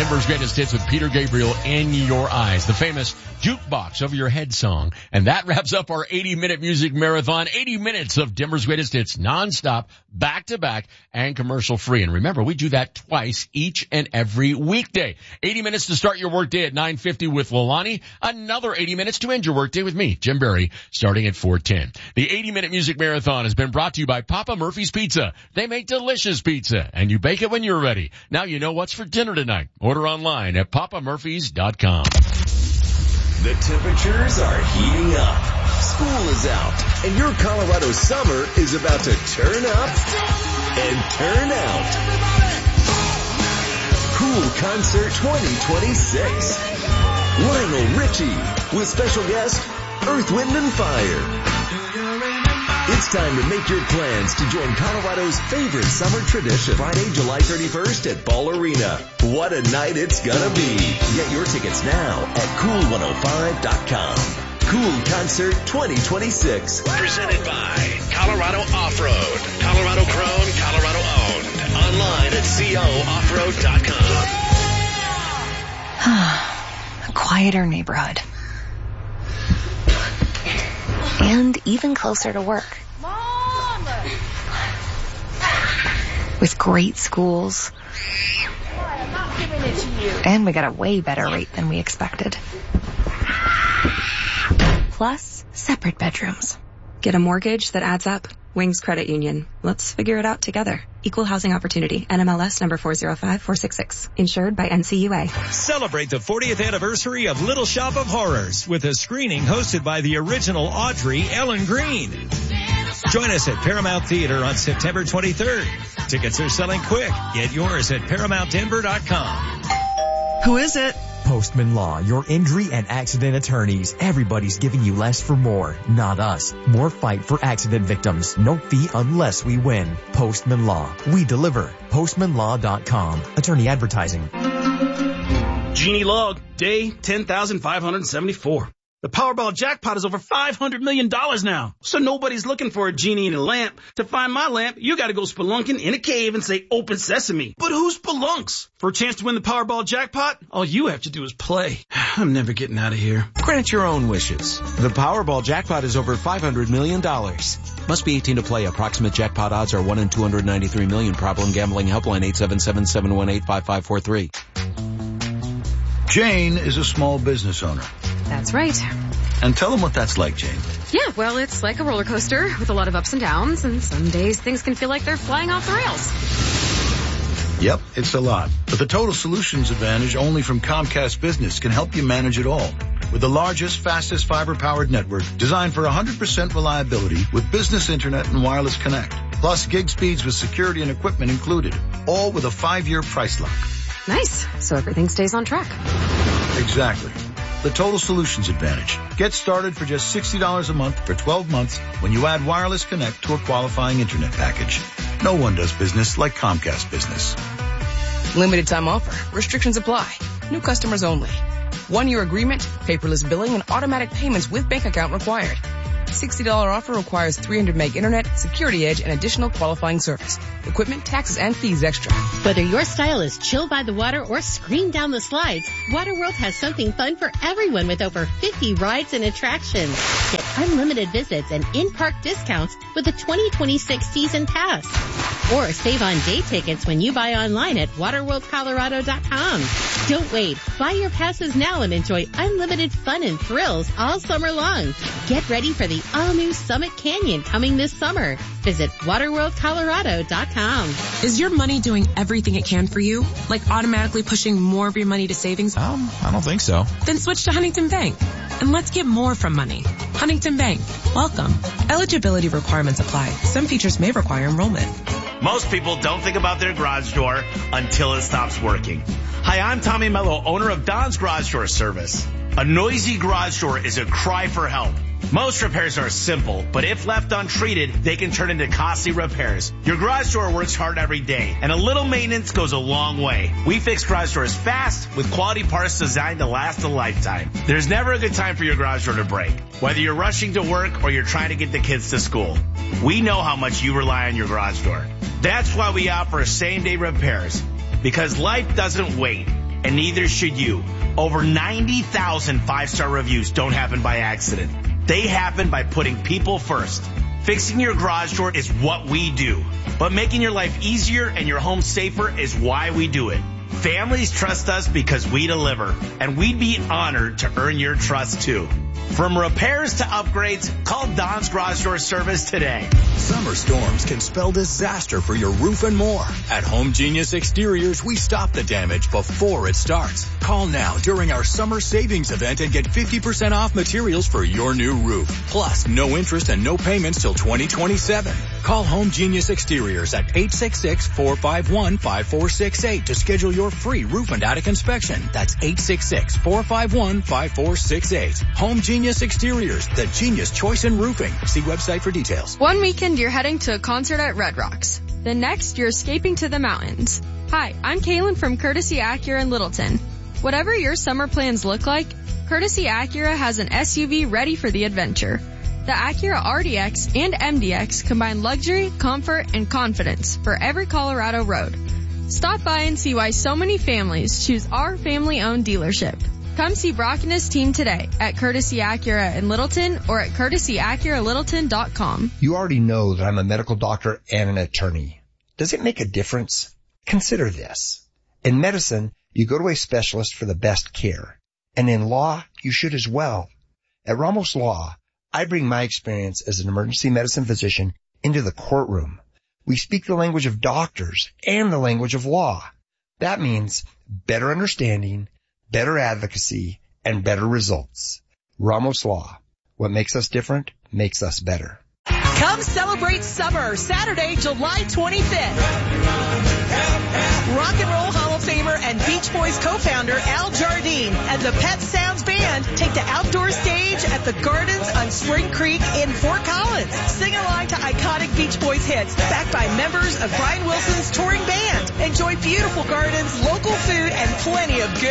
Denver's Greatest Hits with Peter Gabriel, In Your Eyes, the famous jukebox over your head song. And that wraps up our 80-minute music marathon, 80 minutes of Denver's Greatest Hits, nonstop, back-to-back, and commercial-free. And remember, we do that twice each and every weekday. 80 minutes to start your workday at 9:50 with Lilani. Another 80 minutes to end your workday with me, Jim Berry, starting at 4:10. The 80-minute music marathon has been brought to you by Papa Murphy's Pizza. They make delicious pizza, and you bake it when you're ready. Now you know what's for dinner tonight. Order online at papamurphys.com. The temperatures are heating up. School is out, and your Colorado summer is about to turn up and turn out. Cool Concert 2026. Lionel Richie with special guest Earth, Wind, and Fire. It's time to make your plans to join Colorado's favorite summer tradition. Friday, July 31st at Ball Arena. What a night it's gonna be. Get your tickets now at cool105.com. Cool Concert 2026. Presented by Colorado Off-Road. Colorado grown, Colorado owned. Online at cooffroad.com. A quieter neighborhood. And even closer to work. Mom! With great schools. I'm not giving it to you. And we got a way better rate than we expected. Plus, separate bedrooms. Get a mortgage that adds up. Wings Credit Union. Let's figure it out together. Equal housing opportunity. NMLS number 405466. Insured by NCUA. Celebrate the 40th anniversary of Little Shop of Horrors with a screening hosted by the original Audrey Ellen Green. Join us at Paramount Theater on September 23rd. Tickets are selling quick. Get yours at ParamountDenver.com. Who is it? Postman Law, your injury and accident attorneys. Everybody's giving you less for more, not us. More fight for accident victims. No fee unless we win. Postman Law. We deliver. PostmanLaw.com. Attorney advertising. Genie log, day 10,574. The Powerball jackpot is over $500 million now. So nobody's looking for a genie in a lamp. To find my lamp, you gotta go spelunking in a cave and say, open sesame. But who spelunks? For a chance to win the Powerball jackpot, all you have to do is play. I'm never getting out of here. Grant your own wishes. The Powerball jackpot is over $500 million. Must be 18 to play. Approximate jackpot odds are 1 in 293 million. Problem gambling helpline 877-718-5543. Jane is a small business owner. That's right. And tell them what that's like, Jane. Yeah, well, it's like a roller coaster with a lot of ups and downs, and some days things can feel like they're flying off the rails. Yep, it's a lot. But the Total Solutions Advantage only from Comcast Business can help you manage it all. With the largest, fastest fiber-powered network designed for 100% reliability with business internet and wireless connect. Plus gig speeds with security and equipment included. All with a 5-year price lock. Nice. So everything stays on track. Exactly. The Total Solutions Advantage. Get started for just $60 a month for 12 months when you add wireless connect to a qualifying internet package. No one does business like Comcast Business. Limited time offer. Restrictions apply. New customers only. 1-year agreement, paperless billing, and automatic payments with bank account required. $60 offer requires 300 meg internet, security edge, and additional qualifying service. Equipment, taxes, and fees extra. Whether your style is chill by the water or scream down the slides, Waterworld has something fun for everyone with over 50 rides and attractions. Get unlimited visits and in-park discounts with a 2026 season pass. Or save on day tickets when you buy online at waterworldcolorado.com. Don't wait. Buy your passes now and enjoy unlimited fun and thrills all summer long. Get ready for the all-new Summit Canyon coming this summer. Visit waterworldcolorado.com. Is your money doing everything it can for you? Like automatically pushing more of your money to savings? I don't think so. Then switch to Huntington Bank. And let's get more from money. Huntington Bank. Welcome. Eligibility requirements apply. Some features may require enrollment. Most people don't think about their garage door until it stops working. Hi, I'm Tommy Mello, owner of Don's Garage Door Service. A noisy garage door is a cry for help. Most repairs are simple, but if left untreated, they can turn into costly repairs. Your garage door works hard every day, and a little maintenance goes a long way. We fix garage doors fast with quality parts designed to last a lifetime. There's never a good time for your garage door to break, whether you're rushing to work or you're trying to get the kids to school. We know how much you rely on your garage door. That's why we offer same-day repairs, because life doesn't wait. and neither should you. Over 90,000 5-star reviews don't happen by accident. They happen by putting people first. Fixing your garage door is what we do, but making your life easier and your home safer is why we do it. Families trust us because we deliver, and we'd be honored to earn your trust too. From repairs to upgrades, call Don's Garage Door Service today. Summer storms can spell disaster for your roof and more. At Home Genius Exteriors, we stop the damage before it starts. Call now during our summer savings event and get 50% off materials for your new roof. Plus, no interest and no payments till 2027. Call Home Genius Exteriors at 866-451-5468 to schedule your free roof and attic inspection. That's 866-451-5468. Home Genius Exteriors, the genius choice in roofing. See website for details. One weekend you're heading to a concert at Red Rocks. The next you're escaping to the mountains. Hi, I'm Kaylin from Courtesy Acura in Littleton. Whatever your summer plans look like, Courtesy Acura has an SUV ready for the adventure. The Acura RDX and MDX combine luxury, comfort, and confidence for every Colorado road. Stop by and see why so many families choose our family-owned dealership. Come see Brock and his team today at Courtesy Acura in Littleton or at CourtesyAcuraLittleton.com. You already know that I'm a medical doctor and an attorney. Does it make a difference? Consider this. In medicine, you go to a specialist for the best care. And in law, you should as well. At Ramos Law, I bring my experience as an emergency medicine physician into the courtroom. We speak the language of doctors and the language of law. That means better understanding, better advocacy, and better results. Ramos Law. What makes us different makes us better. Come celebrate summer, Saturday, July 25th. Rock and Roll Hall of Famer and Beach Boys co-founder Al Jardine and the Pet Sounds Band take the outdoor stage at the Gardens on Spring Creek in Fort Collins. Sing along to iconic Beach Boys hits, backed by members of Brian Wilson's touring band. Enjoy beautiful gardens, local food, and plenty of good